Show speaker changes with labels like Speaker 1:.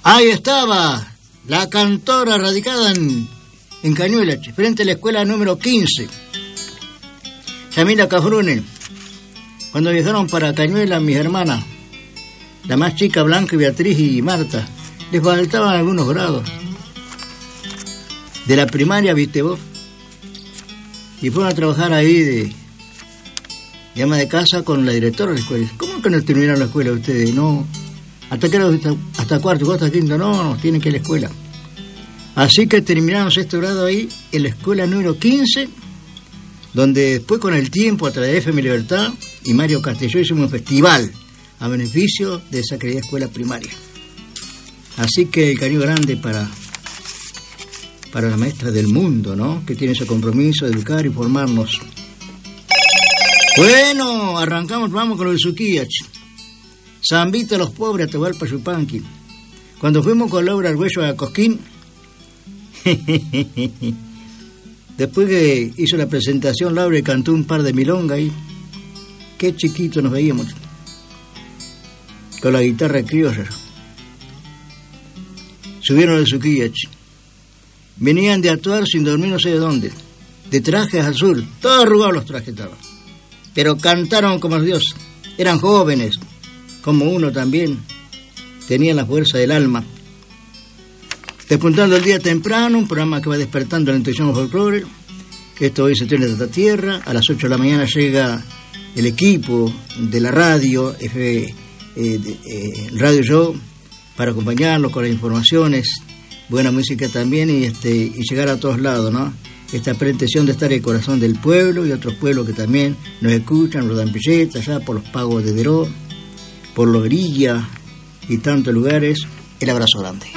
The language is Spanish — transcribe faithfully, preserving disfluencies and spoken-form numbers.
Speaker 1: Ahí estaba la cantora radicada en, en Cañuelas, frente a la escuela número quince. Yamila Cafrune. Cuando viajaron para Cañuelas, mis hermanas, la más chica, Blanca, Beatriz y Marta, les faltaban algunos grados. De la primaria, viste vos. Y fueron a trabajar ahí de, de ama de casa con la directora de la escuela. ¿Cómo que no terminaron la escuela ustedes? No. ¿Hasta qué hasta, hasta cuarto, hasta quinto? No, no, tienen que ir a la escuela. Así que terminaron sexto grado ahí en la escuela número quince, donde después con el tiempo, a través de F M Libertad y Mario Castelló, hicimos un festival a beneficio de esa querida escuela primaria. Así que el cariño grande para, para la maestra del mundo, ¿no? Que tiene ese compromiso de educar y formarnos. Bueno, arrancamos, vamos con lo de Suquía. San Vito a los pobres, Atahualpa Yupanqui. Cuando fuimos con Laura Arguello a Cosquín, después que hizo la presentación, Laura cantó un par de milongas ahí. Qué chiquito nos veíamos. Con la guitarra criolla. Subieron de Suquía. Venían de actuar sin dormir no sé de dónde. De trajes azul. Todos arrugados los trajes estaban. Pero cantaron como los dioses. Eran jóvenes. Como uno también, tenía la fuerza del alma. Despuntando el día temprano, un programa que va despertando el entusiasmo folclore. Esto hoy se tiene de esta tierra. A las ocho de la mañana llega el equipo de la radio, F, eh, eh, Radio Show, para acompañarlos con las informaciones, buena música también y, este, y llegar a todos lados, ¿no? Esta pretensión de estar en el corazón del pueblo y otros pueblos que también nos escuchan, nos dan billetes allá por los pagos de Deró, por los Grilla y tantos lugares. El abrazo grande.